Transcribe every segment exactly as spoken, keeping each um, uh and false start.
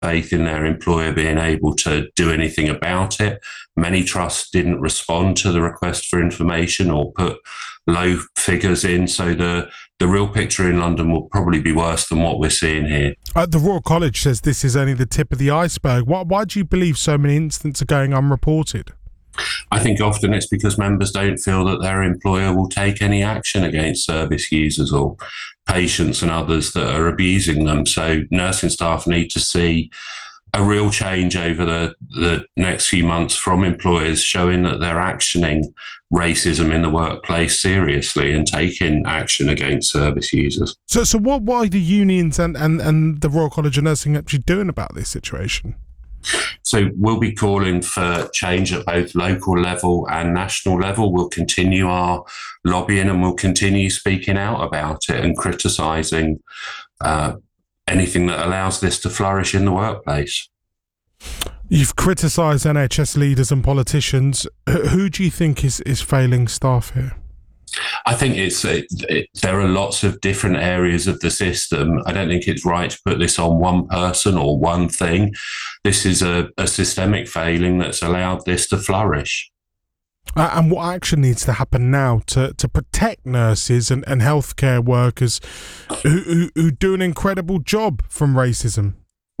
faith in their employer being able to do anything about it. Many trusts didn't respond to the request for information or put low figures in. So the, the real picture in London will probably be worse than what we're seeing here. Uh, the Royal College says this is only the tip of the iceberg. Why, why do you believe so many incidents are going unreported? I think often it's because members don't feel that their employer will take any action against service users or patients and others that are abusing them. So nursing staff need to see a real change over the, the next few months from employers showing that they're actioning racism in the workplace seriously and taking action against service users. So so what, what are the unions and, and, and the Royal College of Nursing actually doing about this situation? So we'll be calling for change at both local level and national level. We'll continue our lobbying and we'll continue speaking out about it and criticising uh, anything that allows this to flourish in the workplace. You've criticised N H S leaders and politicians. Who do you think is, is failing staff here? I think it's it, it, there are lots of different areas of the system. I don't think it's right to put this on one person or one thing. This is a, a systemic failing that's allowed this to flourish. Uh, and what action needs to happen now to, to protect nurses and, and healthcare workers who, who, who do an incredible job from racism?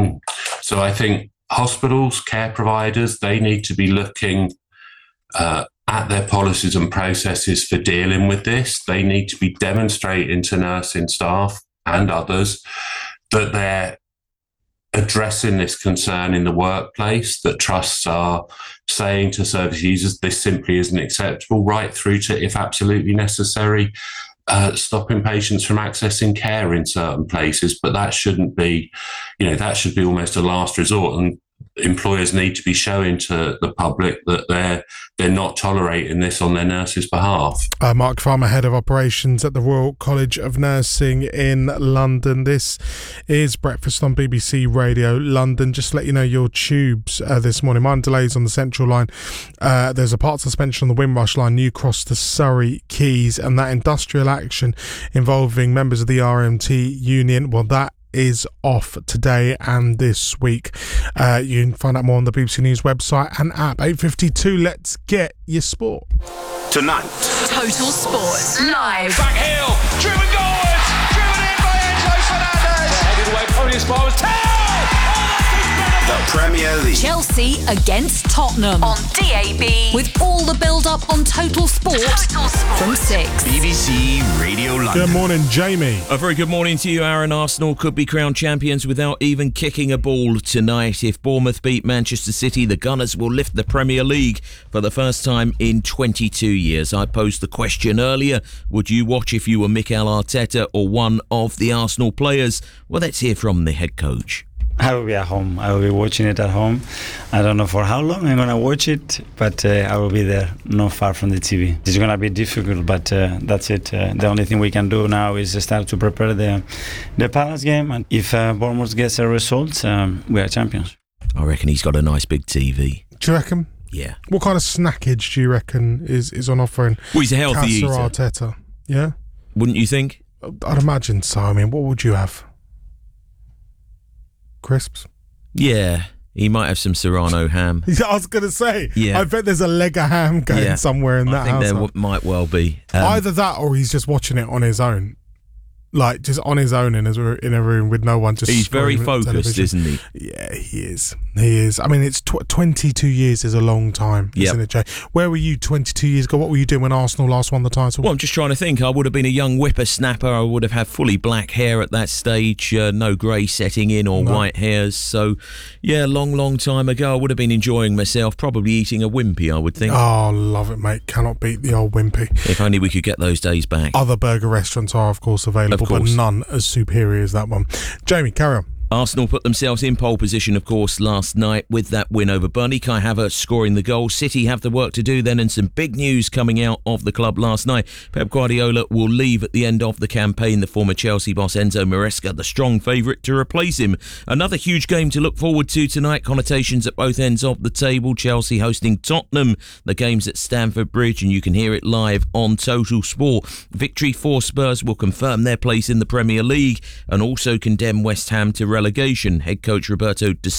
So I think hospitals, care providers, they need to be looking uh, at their policies and processes for dealing with this. They need to be demonstrating to nursing staff and others that they're addressing this concern in the workplace, that trusts are saying to service users, this simply isn't acceptable, right through to, if absolutely necessary, uh, stopping patients from accessing care in certain places. But that shouldn't be, you know, that should be almost a last resort. And employers need to be showing to the public that they're they're not tolerating this on their nurses' behalf. Uh, Mark Farmer, Head of Operations at the Royal College of Nursing in London. This is Breakfast on B B C Radio London. Just to let you know your tubes uh, this morning. Mine delays on the Central line. Uh, there's a part suspension on the Windrush line, New Cross to Surrey Quays, and that industrial action involving members of the R M T union, well, that is off today and this week. Uh, you can find out more on the B B C News website and app. eight fifty-two, let's get your sport. Tonight. Total Sports live. Back heel, driven goalwards, driven in by Enzo Fernandez. They're headed away, Podius Bars. Tell! The Premier League. Chelsea against Tottenham on D A B with all the build-up on Total Sport, Total Sport from six. B B C Radio London. Good morning, Jamie. A very good morning to you, Aaron. Arsenal could be crowned champions without even kicking a ball tonight. If Bournemouth beat Manchester City, the Gunners will lift the Premier League for the first time in twenty-two years. I posed the question earlier, would you watch if you were Mikel Arteta or one of the Arsenal players? Well, let's hear from the head coach. I will be at home. I will be watching it at home. I don't know for how long I'm going to watch it, but uh, I will be there, not far from the T V. It's going to be difficult, but uh, that's it. Uh, the only thing we can do now is start to prepare the the Palace game, and if uh, Bournemouth gets a result, um, we are champions. I reckon he's got a nice big T V. Do you reckon? Yeah. What kind of snackage do you reckon is, is on offer in Well, he's a healthy Casa eater. Arteta? Yeah? Wouldn't you think? I'd imagine so. I mean, what would you have? Crisps? Yeah, he might have some Serrano ham. I was going to say, Yeah. I bet there's a leg of ham going Yeah. somewhere in I that think house. there w- might well be. Um, Either that or he's just watching it on his own. Like, just on his own in a, in a room with no one just He's very screaming at focused, television. isn't he? Yeah, he is. He is. I mean, it's tw- twenty-two years is a long time, Yep. isn't it, Jay? Where were you twenty-two years ago? What were you doing when Arsenal last won the title? Well, I'm just trying to think. I would have been a young whippersnapper. I would have had fully black hair at that stage, uh, no grey setting in or No. white hairs. So, yeah, long, long time ago, I would have been enjoying myself, probably eating a Wimpy, I would think. Oh, love it, mate. Cannot beat the old Wimpy. If only we could get those days back. Other burger restaurants are, of course, available, Of course. but none as superior as that one. Jamie, carry on. Arsenal put themselves in pole position, of course, last night with that win over Burnley. Kai Havertz scoring the goal. City have the work to do then, and some big news coming out of the club last night. Pep Guardiola will leave at the end of the campaign. The former Chelsea boss Enzo Maresca, the strong favourite to replace him. Another huge game to look forward to tonight. Connotations at both ends of the table. Chelsea hosting Tottenham. The game's at Stamford Bridge, and you can hear it live on Total Sport. Victory for Spurs will confirm their place in the Premier League and also condemn West Ham to relegation. Head coach Roberto De